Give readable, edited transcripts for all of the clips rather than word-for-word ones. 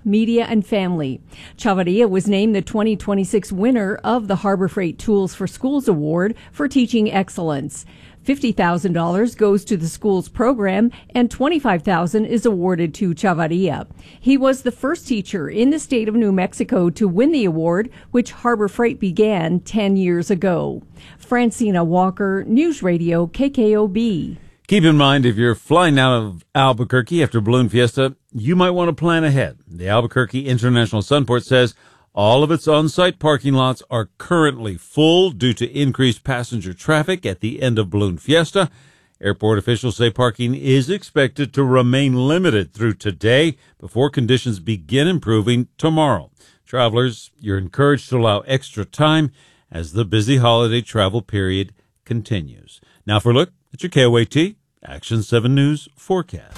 media, and family. Chavarria was named the 2026 winner of the Harbor Freight Tools for Schools Award for teaching excellence. $50,000 goes to the school's program and $25,000 is awarded to Chavarria. He was the first teacher in the state of New Mexico to win the award, which Harbor Freight began 10 years ago. Francina Walker, News Radio KKOB. Keep in mind, if you're flying out of Albuquerque after Balloon Fiesta, you might want to plan ahead. The Albuquerque International Sunport says all of its on-site parking lots are currently full due to increased passenger traffic at the end of Balloon Fiesta. Airport officials say parking is expected to remain limited through today before conditions begin improving tomorrow. Travelers, you're encouraged to allow extra time as the busy holiday travel period continues. Now for a look at your KOAT Action 7 News forecast.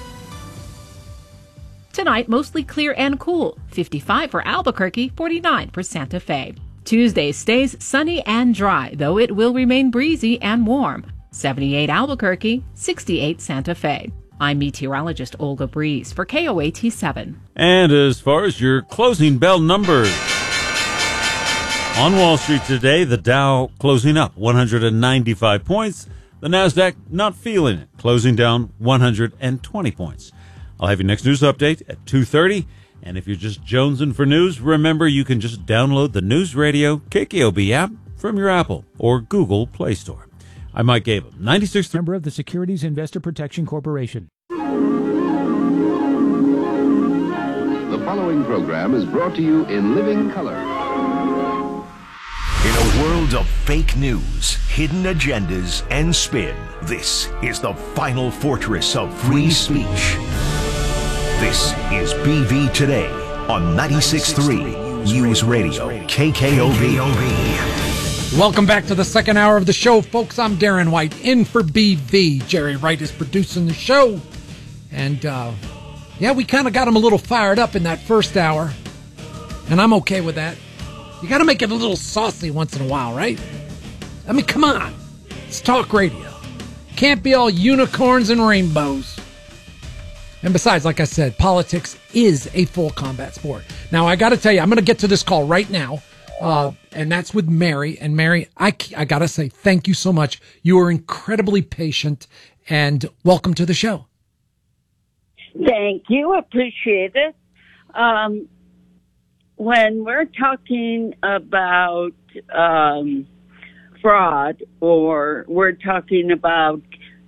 Tonight, mostly clear and cool. 55 for Albuquerque, 49 for Santa Fe. Tuesday stays sunny and dry, though it will remain breezy and warm. 78 Albuquerque, 68 Santa Fe. I'm meteorologist Olga Breeze for KOAT 7. And as far as your closing bell numbers, on Wall Street today, the Dow closing up 195 points. The NASDAQ not feeling it, closing down 120 points. I'll have your next news update at 2:30. And if you're just jonesing for news, remember you can just download the News Radio KKOB app from your Apple or Google Play Store. I'm Mike Gable, 96. Member of the Securities Investor Protection Corporation. The following program is brought to you in living color. In a world of fake news, hidden agendas, and spin, this is the final fortress of free speech. This is BV Today on 96.3 News Radio KKOB. Welcome back to the second hour of the show, folks. I'm Darren White, in for BV. Jerry Wright is producing the show. And, we kind of got him a little fired up in that first hour. And I'm okay with that. You got to make it a little saucy once in a while, right? I mean, come on. It's talk radio. Can't be all unicorns and rainbows. And besides, like I said, politics is a full combat sport. Now, I got to tell you, I'm going to get to this call right now. And that's with Mary. And Mary, I got to say thank you so much. You are incredibly patient, and welcome to the show. Thank you. Appreciate it. When we're talking about fraud, or we're talking about,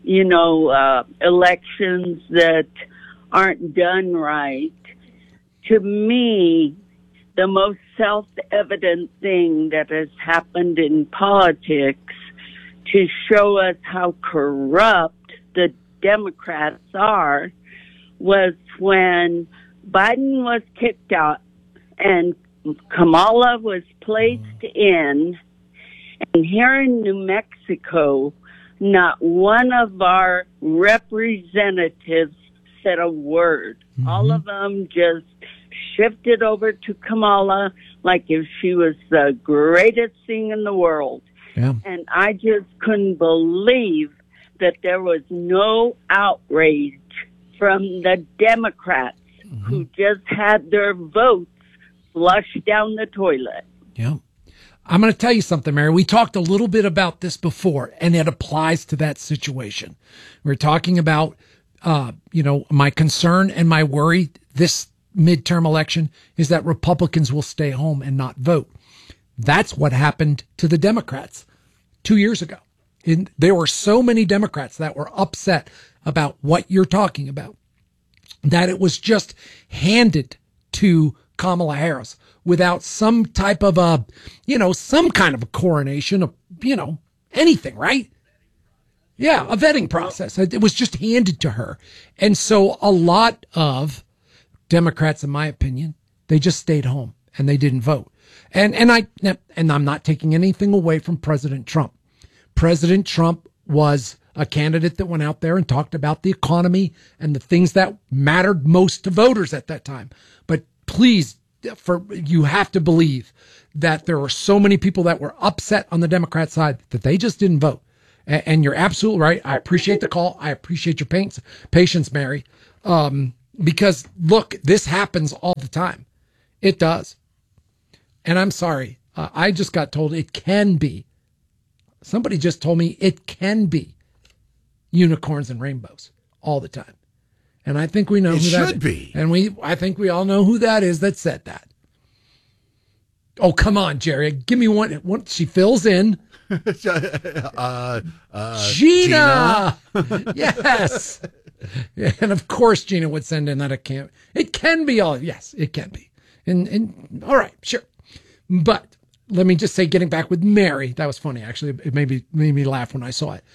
elections that aren't done right, to me, the most self-evident thing that has happened in politics to show us how corrupt the Democrats are was when Biden was kicked out and Kamala was placed in, and here in New Mexico, not one of our representatives said a word. Mm-hmm. All of them just shifted over to Kamala like if she was the greatest thing in the world. Yeah. And I just couldn't believe that there was no outrage from the Democrats, mm-hmm. who just had their votes flushed down the toilet. Yeah. I'm going to tell you something, Mary. We talked a little bit about this before, and it applies to that situation. We're talking about, my concern and my worry this midterm election is that Republicans will stay home and not vote. That's what happened to the Democrats 2 years ago. There were so many Democrats that were upset about what you're talking about that it was just handed to Kamala Harris without some type of some kind of a coronation of, anything, right? Yeah, a vetting process. It was just handed to her. And so a lot of Democrats, in my opinion, they just stayed home and they didn't vote. And I'm not taking anything away from President Trump. President Trump was a candidate that went out there and talked about the economy and the things that mattered most to voters at that time. But please, you have to believe that there were so many people that were upset on the Democrat side that they just didn't vote. And you're absolutely right. I appreciate the call. I appreciate your patience, Mary. Because look, this happens all the time. It does. And I'm sorry. I just got told it can be. Somebody just told me it can be unicorns and rainbows all the time. And I think we know who that is. It should be. And I think we all know who that is that said that. Oh, come on, Jerry. Give me one. She fills in. Gina. Yes. And of course, Gina would send in that it can be all. Yes, it can be. And all right, sure. But let me just say, getting back with Mary, that was funny. Actually, it made me laugh when I saw it.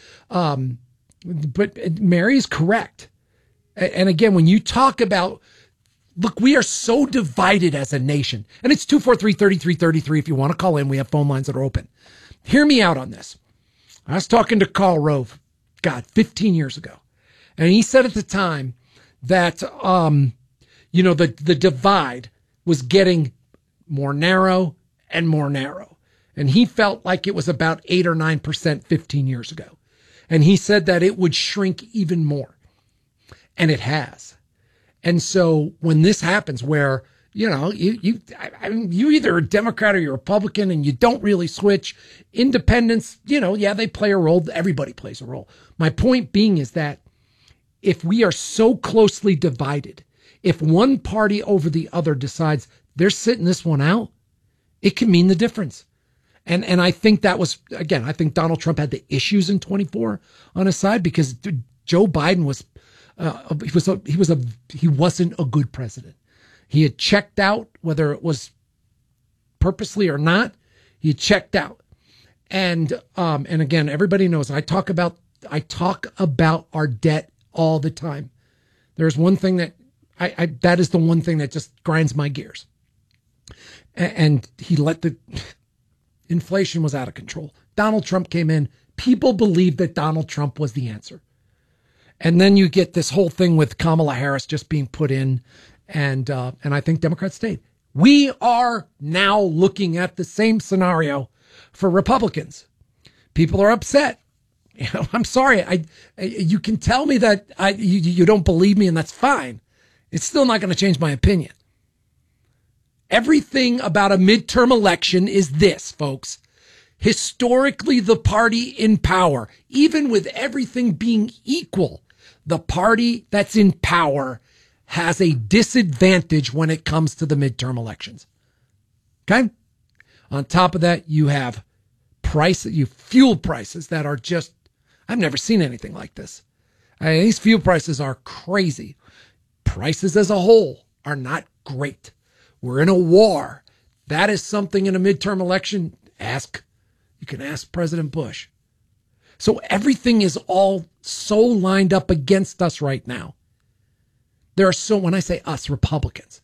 But Mary is correct. And again, when you talk about, look, we are so divided as a nation. And it's 243-3333 if you want to call in. We have phone lines that are open. Hear me out on this. I was talking to Karl Rove, 15 years ago. And he said at the time that, the divide was getting more narrow and more narrow. And he felt like it was about 8 or 9% 15 years ago. And he said that it would shrink even more. And it has. And so when this happens where, you either a Democrat or you're a Republican and you don't really switch, independents, they play a role. Everybody plays a role. My point being is that if we are so closely divided, if one party over the other decides they're sitting this one out, it can mean the difference. And I think that was, again, I think Donald Trump had the issues in 24 on his side because Joe Biden he wasn't a good president. He had checked out, whether it was purposely or not, he had checked out. And again, everybody knows I talk about our debt all the time. There's one thing that that is the one thing that just grinds my gears. And he let inflation was out of control. Donald Trump came in. People believed that Donald Trump was the answer. And then you get this whole thing with Kamala Harris just being put in. And I think Democrats stayed. We are now looking at the same scenario for Republicans. People are upset. I'm sorry. You can tell me that you don't believe me, and that's fine. It's still not going to change my opinion. Everything about a midterm election is this, folks. Historically, the party in power, even with everything being equal, the party that's in power has a disadvantage when it comes to the midterm elections. Okay? On top of that, you have fuel prices that are just, I've never seen anything like this. These fuel prices are crazy. Prices as a whole are not great. We're in a war. That is something in a midterm election. You can ask President Bush. So everything is all so lined up against us right now. When I say us, Republicans,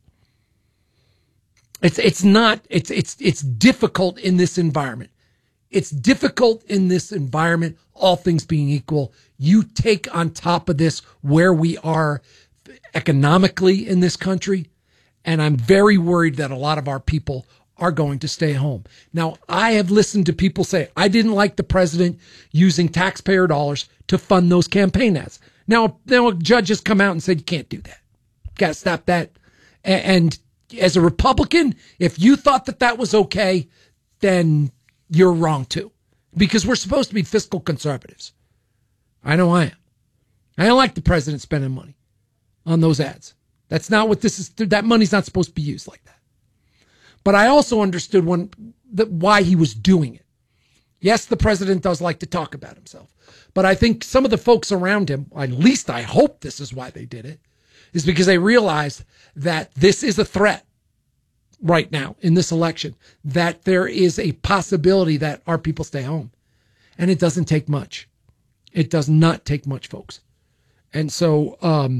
it's difficult in this environment. It's difficult in this environment, all things being equal. You take on top of this where we are economically in this country, and I'm very worried that a lot of our people are going to stay home. Now, I have listened to people say, I didn't like the president using taxpayer dollars to fund those campaign ads. Now a judge has come out and said, you can't do that. Got to stop that. And as a Republican, if you thought that was okay, then you're wrong too, because we're supposed to be fiscal conservatives. I know I am. I don't like the president spending money on those ads. That's not what this is. That money's not supposed to be used like that. But I also understood why he was doing it. Yes, the president does like to talk about himself, but I think some of the folks around him, at least I hope this is why they did it, is because they realized that this is a threat right now in this election, that there is a possibility that our people stay home. And it doesn't take much. It does not take much, folks. And so,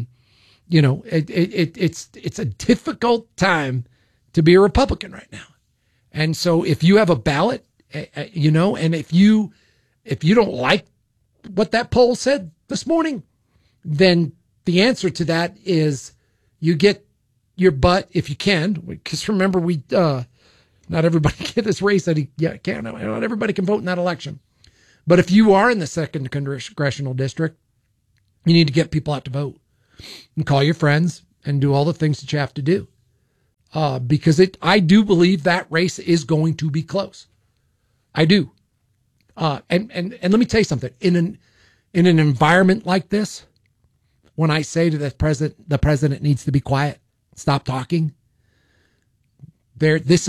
it's a difficult time to be a Republican right now. And so if you have a ballot, and if you don't like what that poll said this morning, then the answer to that is you get your butt, if you can, because remember, not everybody can this race that not everybody can vote in that election. But if you are in the 2nd congressional district, you need to get people out to vote and call your friends and do all the things that you have to do. Because I do believe that race is going to be close. I do. And let me tell you something. In an environment like this, when I say to the president needs to be quiet, stop talking. This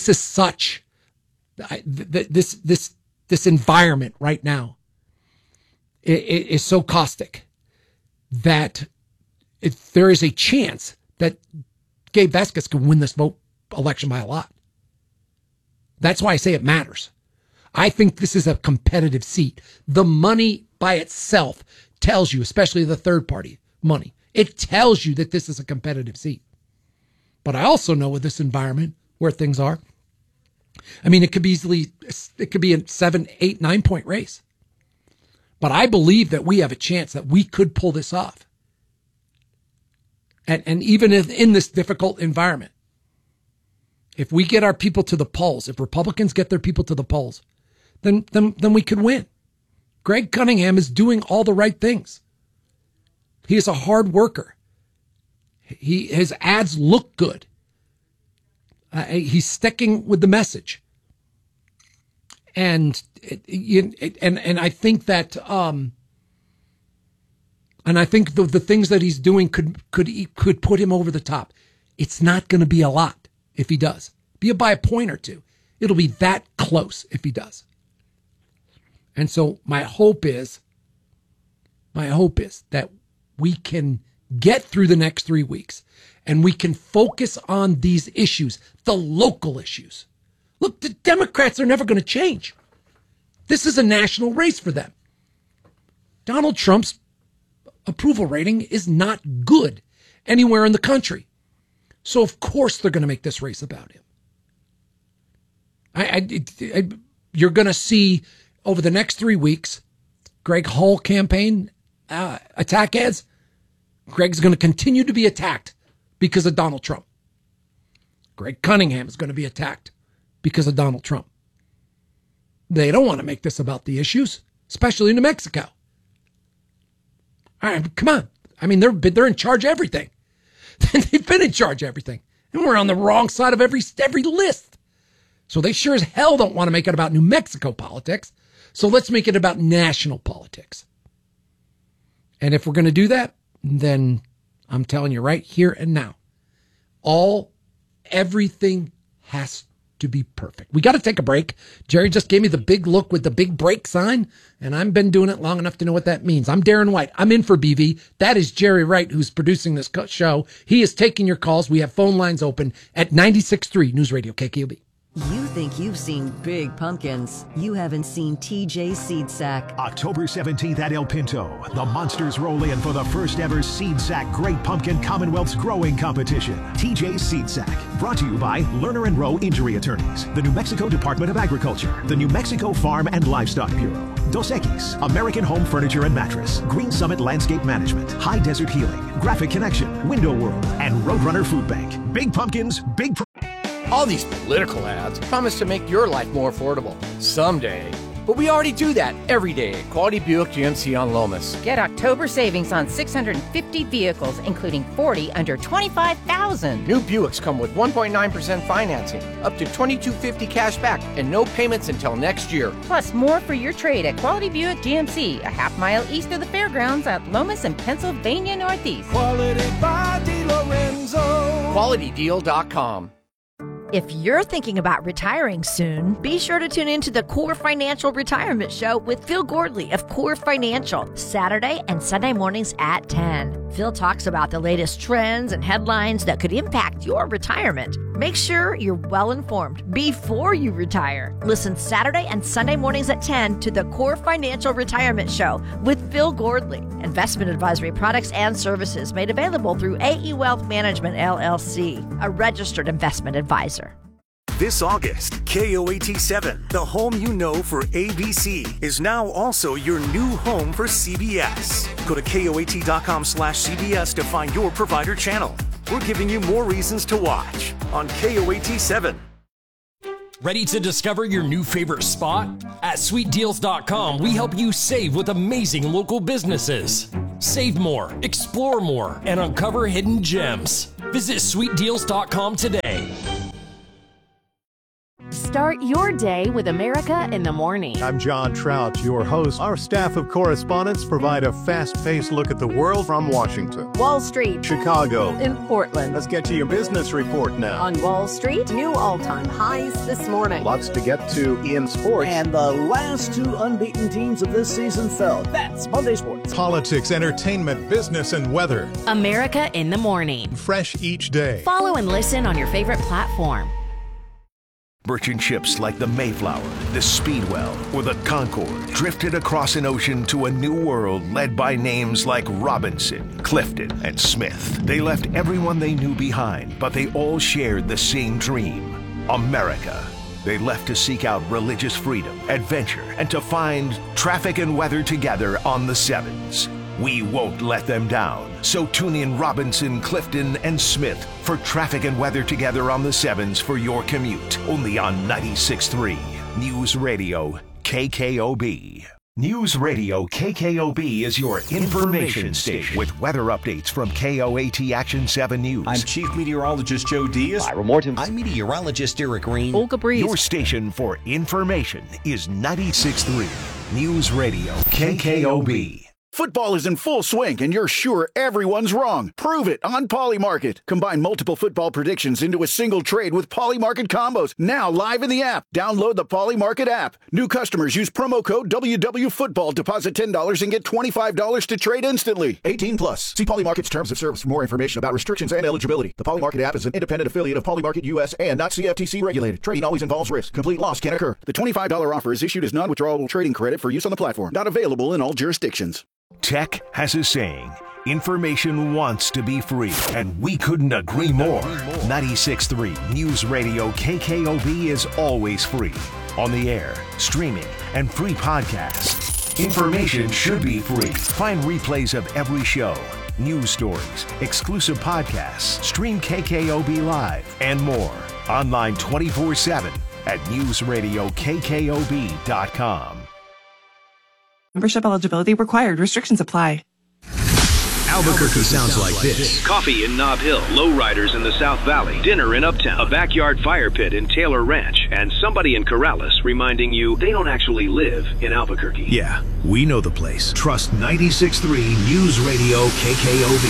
environment right now is so caustic that there is a chance that Gabe Vasquez can win this election by a lot. That's why I say it matters. I think this is a competitive seat. The money by itself tells you, especially the third party money, it tells you that this is a competitive seat. But I also know with this environment where things are, I mean, it could be a 7, 8, 9 point race. But I believe that we have a chance that we could pull this off. And even in this difficult environment, if we get our people to the polls, if Republicans get their people to the polls, then we could win. Greg Cunningham is doing all the right things. He is a hard worker. His ads look good. He's sticking with the message. And I think that the things that he's doing could put him over the top. It's not going to be a lot if he does. Be it by a point or two. It'll be that close if he does. And so my hope is that we can get through the next 3 weeks and we can focus on these issues, the local issues. Look, the Democrats are never going to change. This is a national race for them. Donald Trump's approval rating is not good anywhere in the country. So of course they're going to make this race about him. You're going to see over the next 3 weeks, Greg Hall campaign attack ads. Greg's going to continue to be attacked because of Donald Trump. Greg Cunningham is going to be attacked because of Donald Trump. They don't want to make this about the issues, especially in New Mexico. All right, come on. I mean, they're in charge of everything. They've been in charge of everything. And we're on the wrong side of every list. So they sure as hell don't want to make it about New Mexico politics. So let's make it about national politics. And if we're going to do that, then I'm telling you right here and now, everything has to be perfect. We got to take a break. Jerry just gave me the big look with the big break sign, and I've been doing it long enough to know what that means. I'm Darren White. I'm in for BV. That is Jerry Wright, who's producing this show. He is taking your calls. We have phone lines open at 96.3 News Radio KKOB. You think you've seen big pumpkins. You haven't seen TJ Seed Sack. October 17th at El Pinto, the Monsters roll in for the first ever Seed Sack Great Pumpkin Commonwealth's Growing Competition. TJ Seed Sack, brought to you by Lerner and Rowe Injury Attorneys, the New Mexico Department of Agriculture, the New Mexico Farm and Livestock Bureau, Dos Equis, American Home Furniture and Mattress, Green Summit Landscape Management, High Desert Healing, Graphic Connection, Window World, and Roadrunner Food Bank. Big pumpkins, big... All these political ads promise to make your life more affordable. Someday. But we already do that every day at Quality Buick GMC on Lomas. Get October savings on 650 vehicles, including 40 under $25,000. New Buicks come with 1.9% financing, up to $2,250 cash back, and no payments until next year. Plus more for your trade at Quality Buick GMC, a half mile east of the fairgrounds at Lomas and Pennsylvania Northeast. Quality by DiLorenzo. QualityDeal.com. If you're thinking about retiring soon, be sure to tune in to the Core Financial Retirement Show with Phil Gordley of Core Financial, Saturday and Sunday mornings at 10. Phil talks about the latest trends and headlines that could impact your retirement. Make sure you're well informed before you retire. Listen Saturday and Sunday mornings at 10 to the Core Financial Retirement Show with Phil Gordley. Investment advisory products and services made available through AE Wealth Management, LLC, a registered investment advisor. This August, KOAT7, the home you know for ABC, is now also your new home for CBS. Go to KOAT.com/CBS to find your provider channel. We're giving you more reasons to watch on KOAT7. Ready to discover your new favorite spot? At SweetDeals.com, we help you save with amazing local businesses. Save more, explore more, and uncover hidden gems. Visit sweetdeals.com today. Start your day with America in the Morning. I'm John Trout, your host. Our staff of correspondents provide a fast-paced look at the world from Washington, Wall Street, Chicago, in Portland. Let's get to your business report now. On Wall Street, new all-time highs this morning. Lots to get to in sports. And the last two unbeaten teams of this season fell. That's Monday Sports. Politics, entertainment, business, and weather. America in the Morning. Fresh each day. Follow and listen on your favorite platform. Merchant ships like the Mayflower, the Speedwell, or the Concorde drifted across an ocean to a new world led by names like Robinson, Clifton, and Smith. They left everyone they knew behind, but they all shared the same dream: America. They left to seek out religious freedom, adventure, and to find traffic and weather together on the Sevens. We won't let them down. So tune in Robinson, Clifton, and Smith for traffic and weather together on the Sevens for your commute. Only on 96.3 News Radio KKOB. News Radio KKOB is your information station with weather updates from KOAT Action 7 News. I'm Chief Meteorologist Joe Diaz. Ira Morton. I'm Meteorologist Eric Green. Olga Breeze. Your station for information is 96.3 News Radio KKOB. Football is in full swing, and you're sure everyone's wrong. Prove it on Polymarket. Combine multiple football predictions into a single trade with Polymarket combos. Now live in the app. Download the Polymarket app. New customers use promo code WWFootball. Deposit $10 and get $25 to trade instantly. 18 plus. See Polymarket's terms of service for more information about restrictions and eligibility. The Polymarket app is an independent affiliate of Polymarket US and not CFTC regulated. Trading always involves risk. Complete loss can occur. The $25 offer is issued as non-withdrawable trading credit for use on the platform. Not available in all jurisdictions. Tech has a saying: information wants to be free, and we couldn't agree more. 96.3 News Radio KKOB is always free. On the air, streaming, and free podcasts. Information should be free. Find replays of every show, news stories, exclusive podcasts, stream KKOB Live, and more. Online 24/7 at newsradiokkob.com. Membership eligibility required. Restrictions apply. Albuquerque sounds like this. Coffee in Nob Hill, lowriders in the South Valley, dinner in Uptown, a backyard fire pit in Taylor Ranch, and somebody in Corrales reminding you they don't actually live in Albuquerque. Yeah, we know the place. Trust 96.3 News Radio KKOB.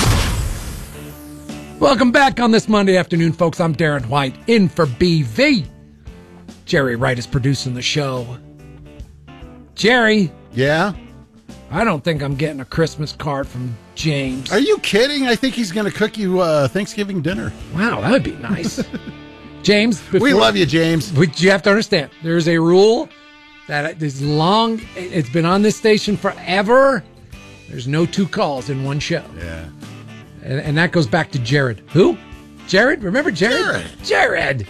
Welcome back on this Monday afternoon, folks. I'm Darren White, in for BV. Jerry Wright is producing the show. Jerry. Yeah? I don't think I'm getting a Christmas card from James. Are you kidding? I think he's going to cook you Thanksgiving dinner. Wow, that would be nice. James. We love you, James. But you have to understand, there's a rule that is long. It's been on this station forever. There's no two calls in one show. Yeah. And that goes back to Jared. Who? Jared? Remember Jared? Jared.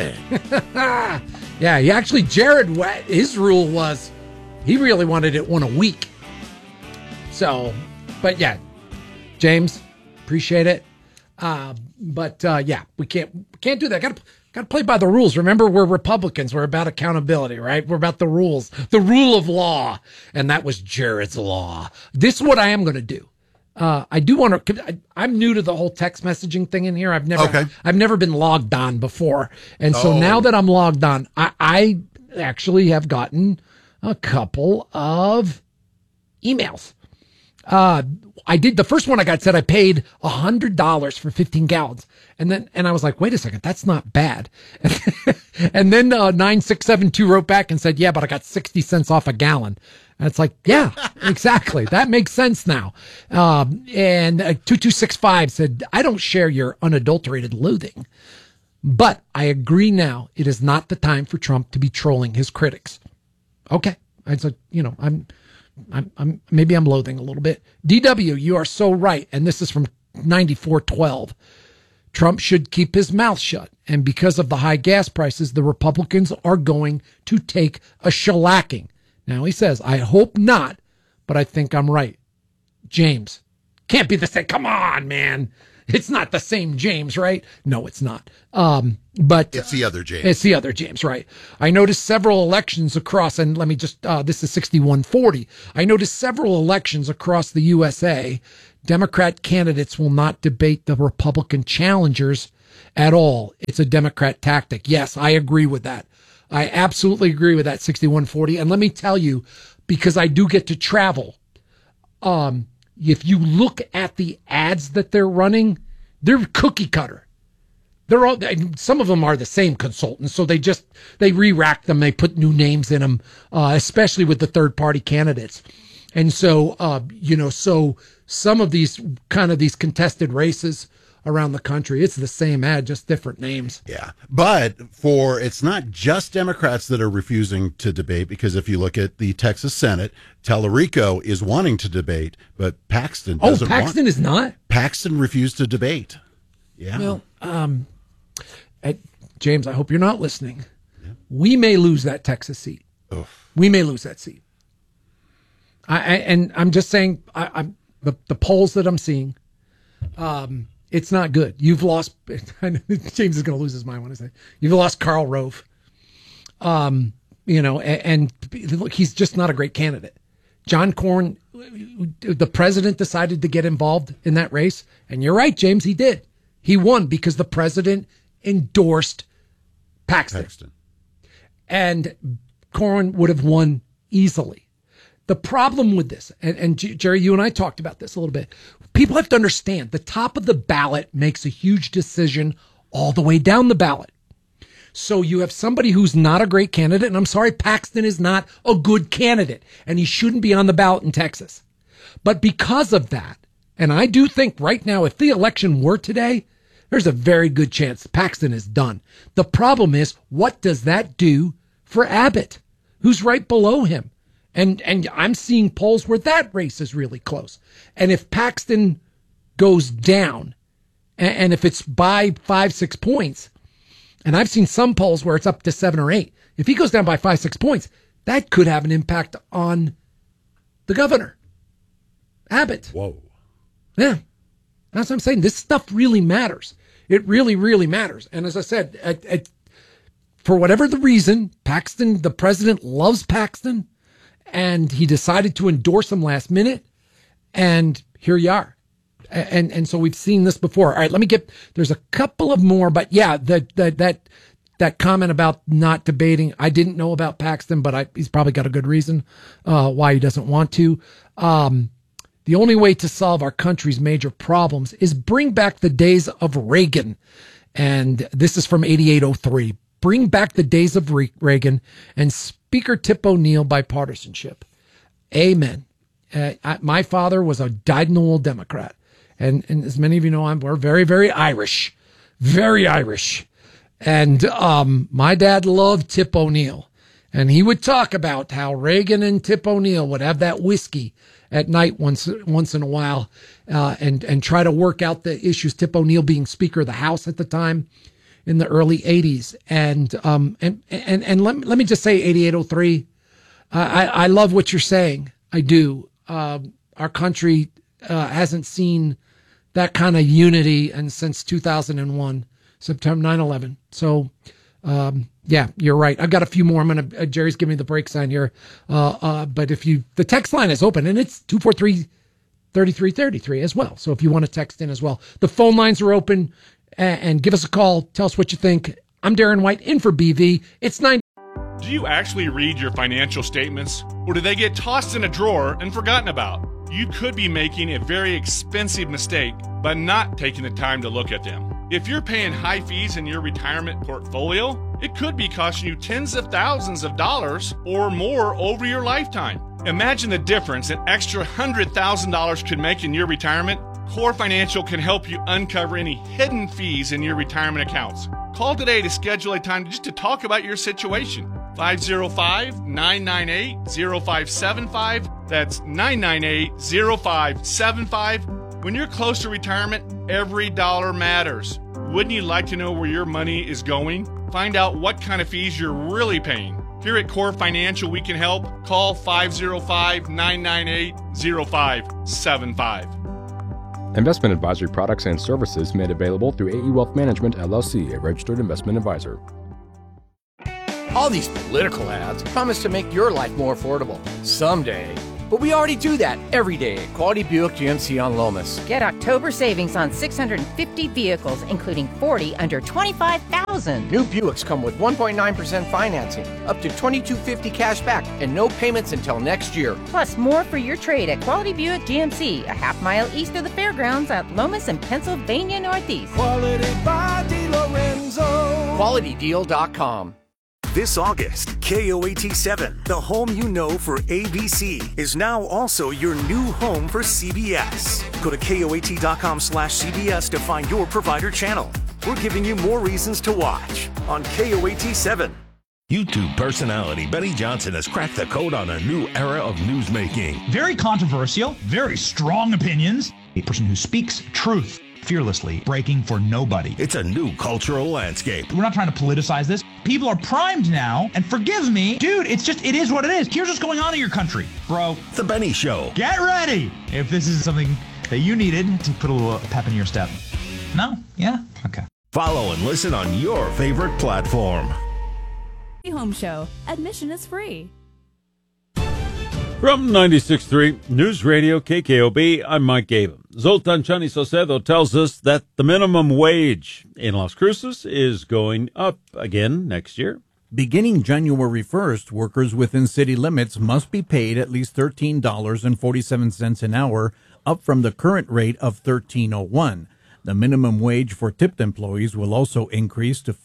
Yeah, he actually, Jared, his rule was he really wanted it one a week. So, but yeah, James, appreciate it. Yeah, we can't do that. Got to play by the rules. Remember, we're Republicans. We're about accountability, right? We're about the rules, the rule of law. And that was Jared's law. This is what I am going to do. I do want to, I'm new to the whole text messaging thing in here. I've never been logged on before. And so now that I'm logged on, I actually have gotten a couple of emails. I did, the first one I got said I paid $100 for 15 gallons. And I was like, wait a second, that's not bad. And then 9672 wrote back and said, yeah, but I got 60 cents off a gallon. And it's like, yeah, exactly. That makes sense now. And 2265 said, I don't share your unadulterated loathing, but I agree now it is not the time for Trump to be trolling his critics. Okay. I said, I'm maybe I'm loathing a little bit. DW, you are so right. And this is from 9412. Trump should keep his mouth shut. And because of the high gas prices, the Republicans are going to take a shellacking. Now he says, I hope not, but I think I'm right. James, can't be the same. Come on, man. It's not the same James, right? No, it's not. But it's the other James. It's the other James, right? I noticed several elections across, and let me just, this is 6140. I noticed several elections across the USA. Democrat candidates will not debate the Republican challengers at all. It's a Democrat tactic. Yes, I agree with that. I absolutely agree with that, 6140. And let me tell you, because I do get to travel, if you look at the ads that they're running, they're cookie cutter. They're all, some of them are the same consultants, so they re-rack them, they put new names in them, especially with the third party candidates. And so, so some of these contested races around the country, it's the same ad, just different names. Yeah. But it's not just Democrats that are refusing to debate, because if you look at the Texas Senate, Tallarico is wanting to debate, but Paxton doesn't want. Paxton is not? Paxton refused to debate. Yeah. Well, James, I hope you're not listening. Yeah. We may lose that Texas seat. Oof. We may lose that seat. I'm just saying, the polls that I'm seeing, it's not good. You've lost. James is going to lose his mind when I say you've lost Karl Rove. And look, he's just not a great candidate. John Cornyn, the president decided to get involved in that race, and you're right, James. He did. He won because the president endorsed Paxton. And Cornyn would have won easily. The problem with this, and Jerry, you and I talked about this a little bit. People have to understand the top of the ballot makes a huge decision all the way down the ballot. So you have somebody who's not a great candidate, and I'm sorry, Paxton is not a good candidate, and he shouldn't be on the ballot in Texas. But because of that, and I do think right now, if the election were today, there's a very good chance Paxton is done. The problem is, what does that do for Abbott, who's right below him? And I'm seeing polls where that race is really close. And if Paxton goes down, and if it's by 5-6 points, and I've seen some polls where it's up to 7 or 8, if he goes down by 5-6 points, that could have an impact on the governor, Abbott. Whoa. Yeah. That's what I'm saying. This stuff really matters. It really, really matters. And as I said, for whatever the reason, Paxton, the president loves Paxton, and he decided to endorse him last minute, and here you are. And so we've seen this before. All right, there's a couple of more, but yeah, that comment about not debating, I didn't know about Paxton, but he's probably got a good reason why he doesn't want to. The only way to solve our country's major problems is bring back the days of Reagan. And this is from 8803. Bring back the days of Reagan and Speaker Tip O'Neill bipartisanship. Amen. My father was a dyed-in-the-wool Democrat. And as many of you know, we're very, very Irish. Very Irish. And my dad loved Tip O'Neill. And he would talk about how Reagan and Tip O'Neill would have that whiskey at night once in a while and try to work out the issues. Tip O'Neill being Speaker of the House at the time in the early 80s. And let me just say, 8803, I love what you're saying. I do. Our country hasn't seen that kind of unity and since 2001, September 9/11. So, yeah, you're right. I've got a few more. Jerry's giving me the break sign here. But the text line is open, and it's 243-3333 as well. So if you want to text in as well, the phone lines are open, and give us a call. Tell us what you think. I'm Darren White in for BV. It's 9. Do you actually read your financial statements, or do they get tossed in a drawer and forgotten about? You could be making a very expensive mistake by not taking the time to look at them. If you're paying high fees in your retirement portfolio, it could be costing you tens of thousands of dollars or more over your lifetime. Imagine the difference an extra $100,000 could make in your retirement. Core Financial can help you uncover any hidden fees in your retirement accounts. Call today to schedule a time just to talk about your situation. 505-998-0575. That's 998-0575. When you're close to retirement, every dollar matters. Wouldn't you like to know where your money is going? Find out what kind of fees you're really paying. Here at Core Financial, we can help. Call 505-998-0575. Investment advisory products and services made available through AE Wealth Management, LLC, a registered investment advisor. All these political ads promise to make your life more affordable. Someday. But we already do that every day at Quality Buick GMC on Lomas. Get October savings on 650 vehicles, including 40 under $25,000. New Buicks come with 1.9% financing, up to $2,250 cash back, and no payments until next year. Plus more for your trade at Quality Buick GMC, a half mile east of the fairgrounds at Lomas and Pennsylvania Northeast. Quality by DiLorenzo. QualityDeal.com. This August, KOAT7, the home you know for ABC, is now also your new home for CBS. Go to KOAT.com/CBS to find your provider channel. We're giving you more reasons to watch on KOAT7. YouTube personality Benny Johnson has cracked the code on a new era of newsmaking. Very controversial, very strong opinions. A person who speaks truth fearlessly, breaking for nobody. It's a new cultural landscape. We're not trying to politicize this. People are primed now, and forgive me, dude, it is what it is. Here's what's going on in your country, bro. The Benny Show. Get ready if this is something that you needed to put a little pep in your step. No? Yeah? Okay. Follow and listen on your favorite platform. Home Show. Admission is free. From 96.3 News Radio KKOB, I'm Mike Gaben. Zoltan Chani Saucedo tells us that the minimum wage in Las Cruces is going up again next year. Beginning January 1st, workers within city limits must be paid at least $13.47 an hour, up from the current rate of $13.01. The minimum wage for tipped employees will also increase to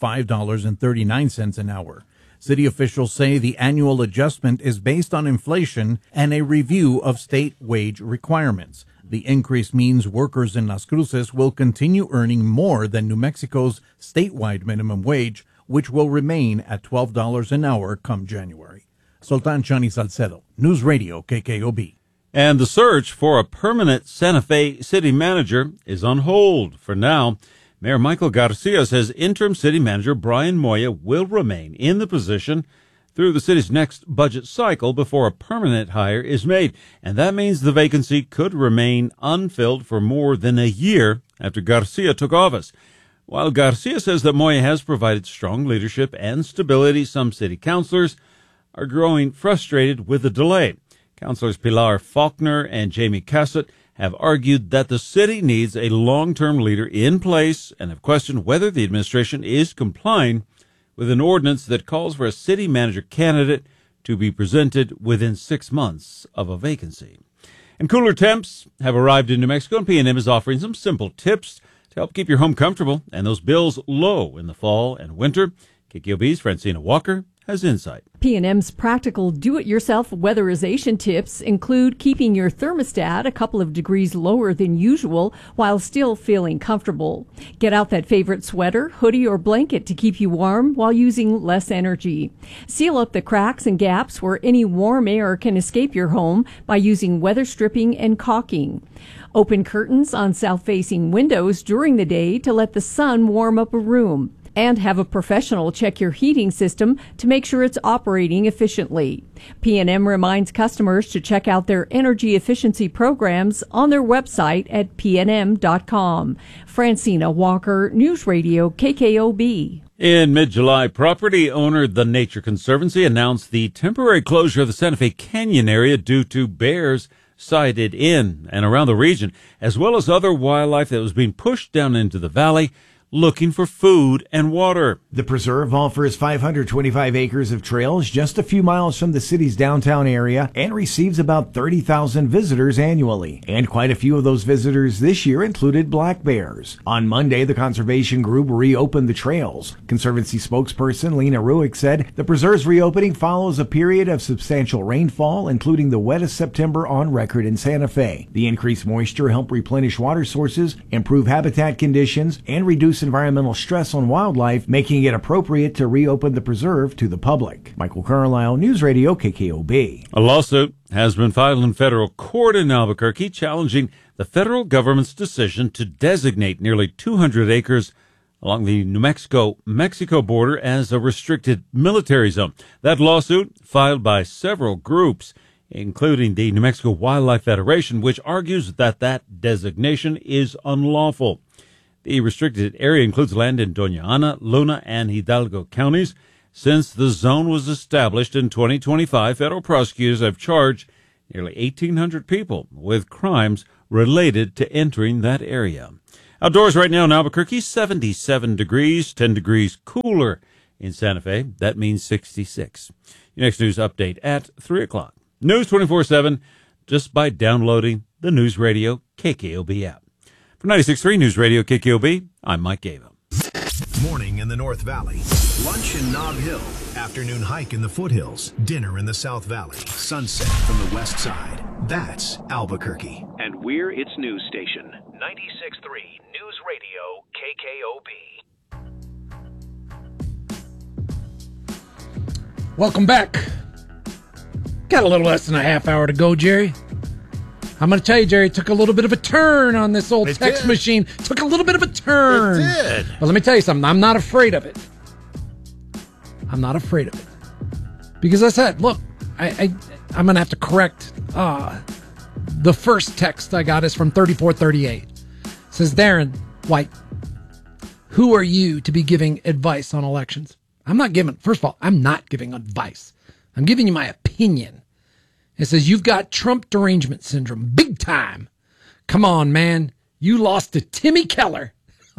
$5.39 an hour. City officials say the annual adjustment is based on inflation and a review of state wage requirements. The increase means workers in Las Cruces will continue earning more than New Mexico's statewide minimum wage, which will remain at $12 an hour come January. Sultan Chani Salcedo, News Radio KKOB. And the search for a permanent Santa Fe city manager is on hold for now. Mayor Michael Garcia says interim city manager Brian Moya will remain in the position through the city's next budget cycle before a permanent hire is made. And that means the vacancy could remain unfilled for more than a year after Garcia took office. While Garcia says that Moya has provided strong leadership and stability, some city councilors are growing frustrated with the delay. Councilors Pilar Faulkner and Jamie Cassett have argued that the city needs a long-term leader in place and have questioned whether the administration is complying with an ordinance that calls for a city manager candidate to be presented within 6 months of a vacancy. And cooler temps have arrived in New Mexico, and P&M is offering some simple tips to help keep your home comfortable and those bills low in the fall and winter. KKOB's Francina Walker has insight. P&M's practical do-it-yourself weatherization tips include keeping your thermostat a couple of degrees lower than usual while still feeling comfortable. Get out that favorite sweater, hoodie, or blanket to keep you warm while using less energy. Seal up the cracks and gaps where any warm air can escape your home by using weather stripping and caulking. Open curtains on south-facing windows during the day to let the sun warm up a room. And have a professional check your heating system to make sure it's operating efficiently. P&M reminds customers to check out their energy efficiency programs on their website at pnm.com. Francina Walker, News Radio KKOB. In mid-July, property owner The Nature Conservancy announced the temporary closure of the Santa Fe Canyon area due to bears sighted in and around the region, as well as other wildlife that was being pushed down into the valley, looking for food and water. The preserve offers 525 acres of trails just a few miles from the city's downtown area and receives about 30,000 visitors annually. And quite a few of those visitors this year included black bears. On Monday, the conservation group reopened the trails. Conservancy spokesperson Lena Ruick said the preserve's reopening follows a period of substantial rainfall, including the wettest September on record in Santa Fe. The increased moisture helped replenish water sources, improve habitat conditions, and reduce environmental stress on wildlife, making it appropriate to reopen the preserve to the public. Michael Carlisle, News Radio KKOB. A lawsuit has been filed in federal court in Albuquerque challenging the federal government's decision to designate nearly 200 acres along the New Mexico border as a restricted military zone. That lawsuit, filed by several groups, including the New Mexico Wildlife Federation, which argues that that designation is unlawful. The restricted area includes land in Doña Ana, Luna, and Hidalgo counties. Since the zone was established in 2025, federal prosecutors have charged nearly 1,800 people with crimes related to entering that area. Outdoors right now in Albuquerque, 77 degrees, 10 degrees cooler in Santa Fe. That means 66. Your next news update at 3 o'clock. News 24/7 just by downloading the News Radio KKOB app. For 96.3 News Radio KKOB, I'm Mike Gava. Morning in the North Valley. Lunch in Nob Hill. Afternoon hike in the foothills. Dinner in the South Valley. Sunset from the west side. That's Albuquerque. And we're its news station. 96.3 News Radio KKOB. Welcome back. Got a little less than a half hour to go, Jerry. I'm going to tell you, Jerry, it took a little bit of a turn on this old text machine. Took a little bit of a turn. It did. But let me tell you something. I'm not afraid of it. I'm not afraid of it. Because I said, look, I'm going to have to correct the first text I got is from 3438. It says, Darren White, who are you to be giving advice on elections? First of all, I'm not giving advice. I'm giving you my opinion. It says, you've got Trump derangement syndrome. Big time. Come on, man. You lost to Timmy Keller.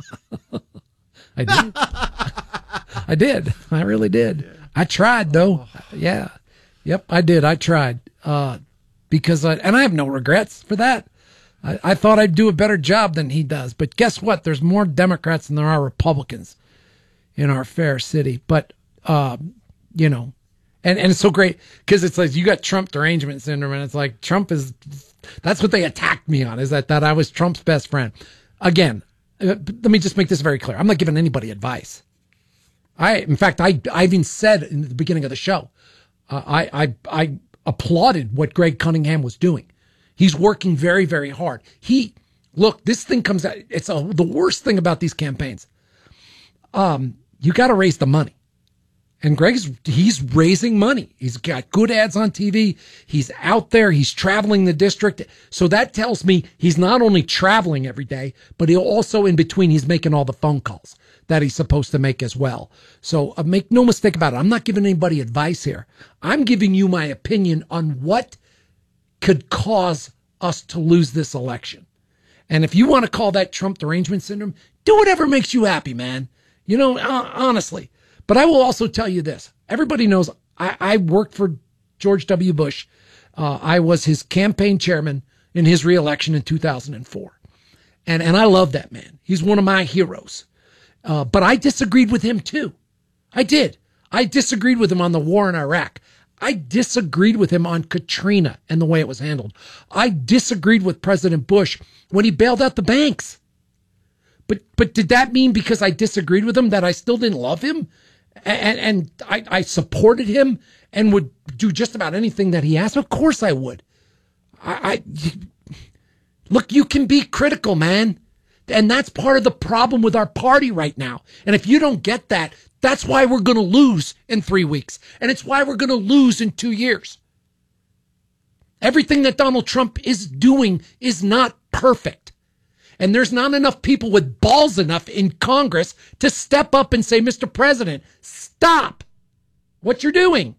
I did. I did. I really did. I tried, though. Yeah. Yep, I did. I tried. Because I have no regrets for that. I thought I'd do a better job than he does. But guess what? There's more Democrats than there are Republicans in our fair city. But, you know, and it's so great because it's like you got Trump derangement syndrome, and it's like that's what they attacked me on, is that I was Trump's best friend. Again, let me just make this very clear. I'm not giving anybody advice. In fact, I even said in the beginning of the show, I applauded what Greg Cunningham was doing. He's working very, very hard. Look, this thing comes out. It's the worst thing about these campaigns. You got to raise the money. And he's raising money. He's got good ads on TV. He's out there. He's traveling the district. So that tells me he's not only traveling every day, but he'll also in between, he's making all the phone calls that he's supposed to make as well. So make no mistake about it. I'm not giving anybody advice here. I'm giving you my opinion on what could cause us to lose this election. And if you want to call that Trump derangement syndrome, do whatever makes you happy, man. You know, honestly. But I will also tell you this. Everybody knows I worked for George W. Bush. I was his campaign chairman in his reelection in 2004. And I love that man. He's one of my heroes. But I disagreed with him too. I did. I disagreed with him on the war in Iraq. I disagreed with him on Katrina and the way it was handled. I disagreed with President Bush when he bailed out the banks. But did that mean because I disagreed with him that I still didn't love him? And I supported him and would do just about anything that he asked? Of course I would. Look, you can be critical, man. And that's part of the problem with our party right now. And if you don't get that, that's why we're going to lose in 3 weeks. And it's why we're going to lose in 2 years. Everything that Donald Trump is doing is not perfect. And there's not enough people with balls enough in Congress to step up and say, Mr. President, stop what you're doing.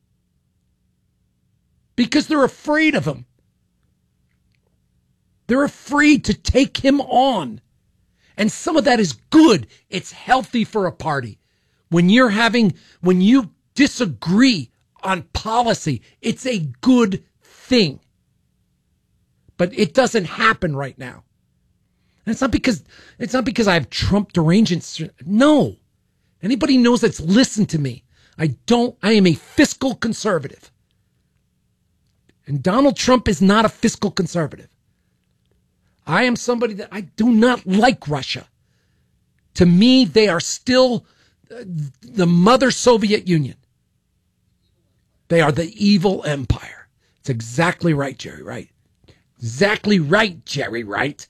Because they're afraid of him. They're afraid to take him on. And some of that is good. It's healthy for a party. When you disagree on policy, it's a good thing. But it doesn't happen right now. And it's not because I have Trump derangement. No. Anybody knows that's listened to me. I am a fiscal conservative. And Donald Trump is not a fiscal conservative. I am somebody that I do not like Russia. To me, they are still the mother Soviet Union. They are the evil empire. It's exactly right, Jerry Wright. Exactly right, Jerry Wright.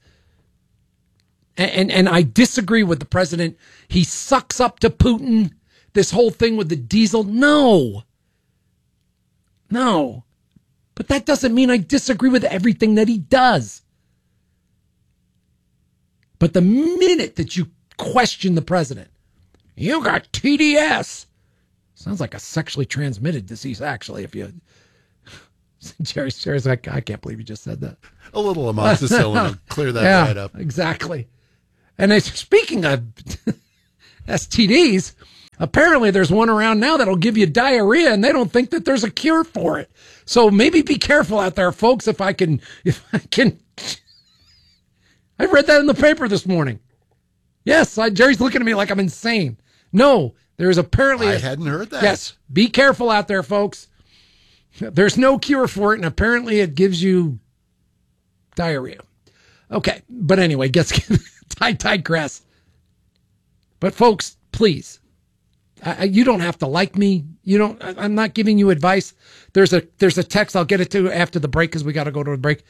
And I disagree with the president. He sucks up to Putin. This whole thing with the diesel. No. But that doesn't mean I disagree with everything that he does. But the minute that you question the president, you got TDS. Sounds like a sexually transmitted disease, actually, if you... Jerry's like, I can't believe you just said that. A little amoxicillin will clear that right up. Exactly. And speaking of STDs, apparently there's one around now that'll give you diarrhea, and they don't think that there's a cure for it. So maybe be careful out there, folks, if I can. I read that in the paper this morning. Yes, Jerry's looking at me like I'm insane. No, there's apparently... I hadn't heard that. Yes, be careful out there, folks. There's no cure for it, and apparently it gives you diarrhea. Okay, but anyway, I digress. But folks, please, you don't have to like me. I'm not giving you advice. There's a text. I'll get it to after the break because we got to go to a break.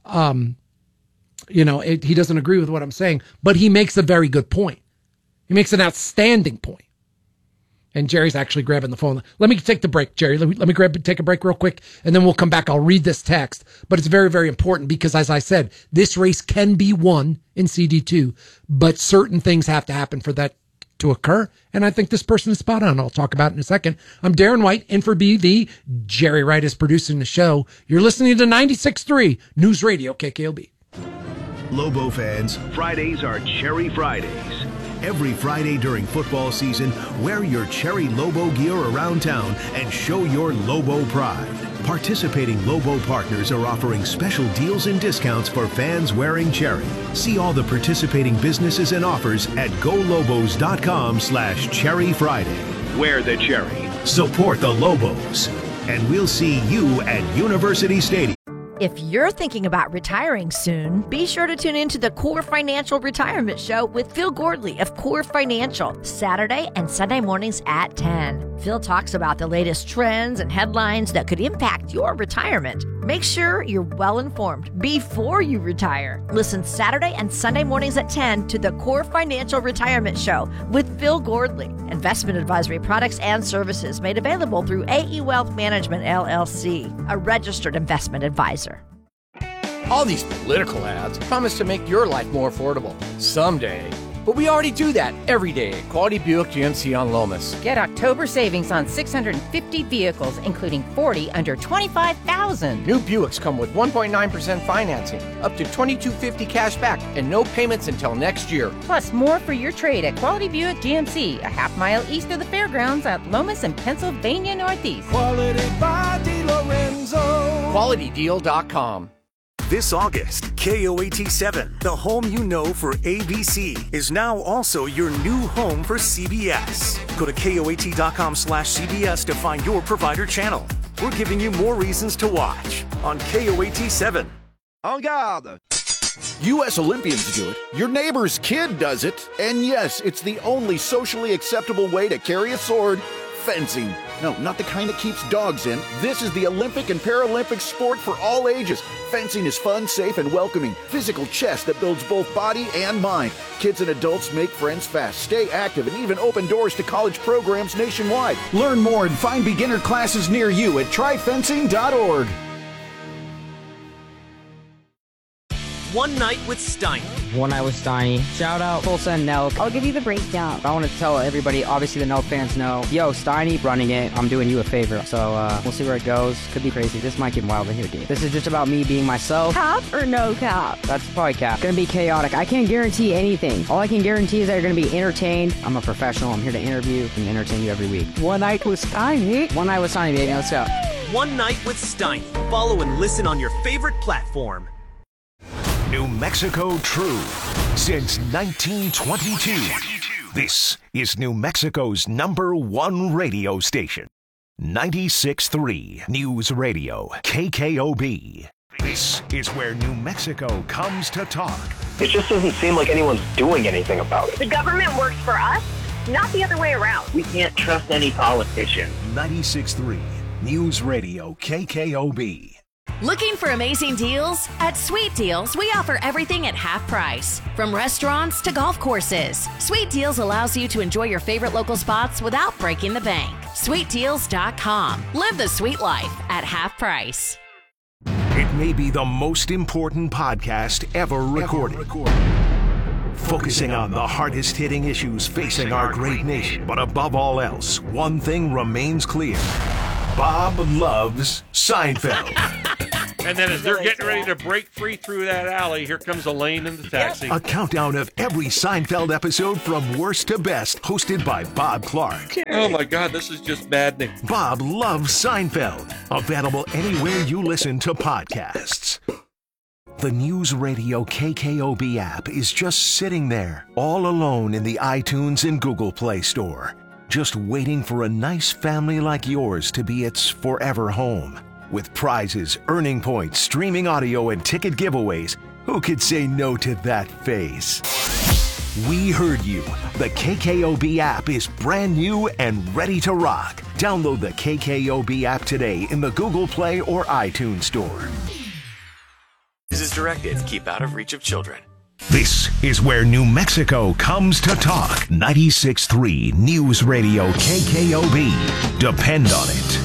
He doesn't agree with what I'm saying, but he makes a very good point. He makes an outstanding point. And Jerry's actually grabbing the phone. Let me take the break, Jerry. Let me take a break real quick, and then we'll come back. I'll read this text. But it's very, very important because, as I said, this race can be won in CD2, but certain things have to happen for that to occur. And I think this person is spot on. I'll talk about it in a second. I'm Darren White, in for BV. Jerry Wright is producing the show. You're listening to 96.3 News Radio KKOB. Lobo fans, Fridays are Cherry Fridays. Every Friday during football season, wear your Cherry Lobo gear around town and show your Lobo pride. Participating Lobo partners are offering special deals and discounts for fans wearing Cherry. See all the participating businesses and offers at golobos.com/Cherry Friday. Wear the Cherry. Support the Lobos. And we'll see you at University Stadium. If you're thinking about retiring soon, be sure to tune in to the Core Financial Retirement Show with Phil Gordley of Core Financial, Saturday and Sunday mornings at 10. Phil talks about the latest trends and headlines that could impact your retirement. Make sure you're well informed before you retire. Listen Saturday and Sunday mornings at 10 to the Core Financial Retirement Show with Phil Gordley. Investment advisory products and services made available through AE Wealth Management, LLC, a registered investment advisor. All these political ads promise to make your life more affordable someday. But we already do that every day at Quality Buick GMC on Lomas. Get October savings on 650 vehicles, including 40 under $25,000. New Buicks come with 1.9% financing, up to $2,250 cash back, and no payments until next year. Plus more for your trade at Quality Buick GMC, a half mile east of the fairgrounds at Lomas and Pennsylvania Northeast. Quality by DiLorenzo. QualityDeal.com. This August, KOAT7, the home you know for ABC, is now also your new home for CBS. Go to KOAT.com/CBS to find your provider channel. We're giving you more reasons to watch on KOAT7. En garde! U.S. Olympians do it, your neighbor's kid does it, and yes, it's the only socially acceptable way to carry a sword. Fencing. No, not the kind that keeps dogs in. This is the Olympic and Paralympic sport for all ages. Fencing is fun, safe, and welcoming. Physical chess that builds both body and mind. Kids and adults make friends fast, stay active, and even open doors to college programs nationwide. Learn more and find beginner classes near you at tryfencing.org. One Night with Steiny. One Night with Steiny. Shout out Tulsa and Nelk. I'll give you the breakdown. I want to tell everybody, obviously the Nelk fans know, yo, Steiny running it, I'm doing you a favor. So we'll see where it goes. Could be crazy. This might get wild in here, dude. This is just about me being myself. Cap or no cap? That's probably cap. Gonna be chaotic. I can't guarantee anything. All I can guarantee is that you're gonna be entertained. I'm a professional. I'm here to interview and entertain you every week. One Night with Steiny. One Night with Steiny, baby. Let's go. One Night with Steiny. Follow and listen on your favorite platform. New Mexico True since 1922. This is New Mexico's #1 radio station. 96.3 News Radio, KKOB. This is where New Mexico comes to talk. It just doesn't seem like anyone's doing anything about it. The government works for us, not the other way around. We can't trust any politician. 96.3 News Radio, KKOB. Looking for amazing deals? At Sweet Deals, we offer everything at half price. From restaurants to golf courses. Sweet Deals allows you to enjoy your favorite local spots without breaking the bank. SweetDeals.com. Live the sweet life at half price. It may be the most important podcast ever recorded. Focusing on the hardest hitting issues facing our great nation. But above all else, one thing remains clear. Bob loves Seinfeld. And then as they're getting ready to break free through that alley, here comes Elaine in the taxi. A countdown of every Seinfeld episode from worst to best, hosted by Bob Clark. Oh my God, this is just maddening. Bob loves Seinfeld. Available anywhere you listen to podcasts. The News Radio KKOB app is just sitting there, all alone in the iTunes and Google Play Store, just waiting for a nice family like yours to be its forever home. With prizes, earning points, streaming audio, and ticket giveaways, who could say no to that face? We heard you. The KKOB app is brand new and ready to rock. Download the KKOB app today in the Google Play or iTunes Store. This is directed. Keep out of reach of children. This is where New Mexico comes to talk. 96.3 News Radio KKOB. Depend on it.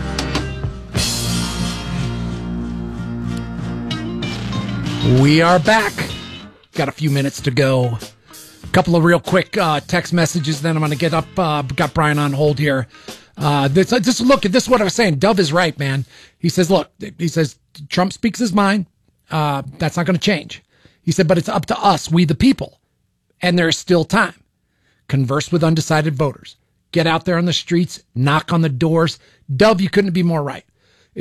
We are back. Got a few minutes to go. A couple of real quick text messages, then I'm going to get up. Got Brian on hold here. Just look, this is what I was saying. Dove is right, man. He says, Trump speaks his mind. That's not going to change. He said, but it's up to us, we the people. And there's still time. Converse with undecided voters. Get out there on the streets. Knock on the doors. Dove, you couldn't be more right.